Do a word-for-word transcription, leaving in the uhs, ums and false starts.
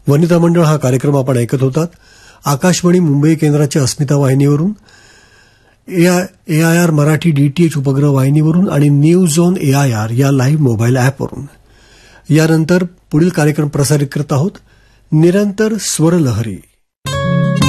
वनिता मंडळ हा कार्यक्रम आपण ऐकत होतात आकाशवाणी मुंबई केंद्राच्या अस्मिता वाहिनीवरून, ए आय आर मराठी डीटीएच उपग्रह वाहिनीवरून आणि news on A I R या लाईव्ह मोबाईल ॲपवरून. यानंतर पुढील कार्यक्रम प्रसारित करत आहोत निरंतर स्वरलहरी.